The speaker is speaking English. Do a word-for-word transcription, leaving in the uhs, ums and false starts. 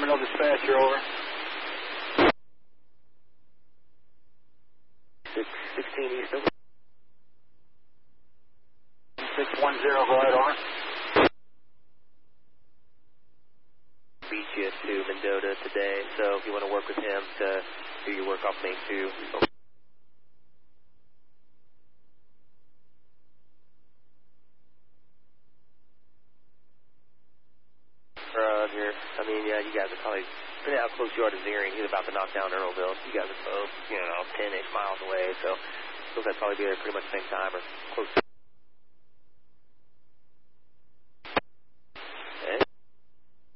Terminal dispatcher, over. six sixteen East, over. six one zero, go ahead, over. Beat you to Mendota today, so if you want to work with him to do your work off main two. Over. Roger. I mean, yeah, you guys are probably, depending how close you are to Zeering, he's about to knock down Earlville. You guys are both, you know, ten-ish miles away, so those guys probably be there pretty much the same time or close to